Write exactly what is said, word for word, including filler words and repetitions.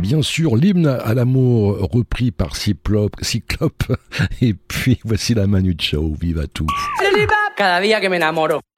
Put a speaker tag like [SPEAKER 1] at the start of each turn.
[SPEAKER 1] bien sûr l'hymne à l'amour repris par Cyclope, Cyclope. Et puis voici la Manu Chao, vive à tout.
[SPEAKER 2] Cada día que me enamoro.